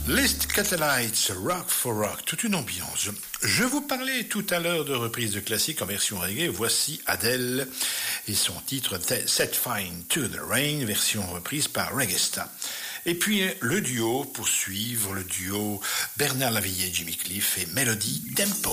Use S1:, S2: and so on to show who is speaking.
S1: Les Skatalites, Rock for Rock, toute une ambiance. Je vous parlais tout à l'heure de reprises de classiques en version reggae. Voici Adele et son titre Set Fine to the Rain, version reprise par Reggae-Sta. Et puis le duo, pour suivre le duo Bernard Lavilliers, Jimmy Cliff et Melody Tempo.